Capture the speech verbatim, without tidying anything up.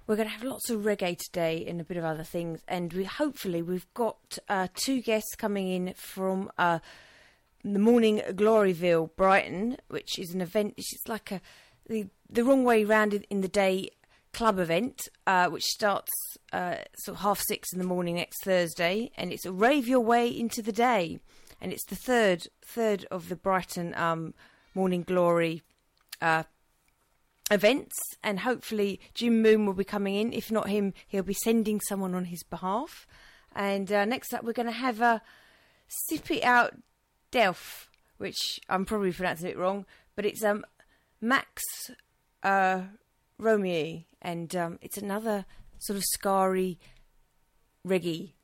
we're going to have lots of reggae today and a bit of other things. And we hopefully we've got uh, two guests coming in from uh, the Morning Gloryville, Brighton, which is an event. It's like a the the wrong way round in the day club event, uh, which starts uh, sort of half six in the morning next Thursday, and it's a rave your way into the day, and it's the third third of the Brighton um, Morning Glory uh, events, and hopefully Jim Moon will be coming in. If not him, he'll be sending someone on his behalf. And uh, next up, we're going to have a Sip It Out Delph, which I'm probably pronouncing it wrong, but it's um Max uh, Romeo, and um, it's another sort of scarry reggae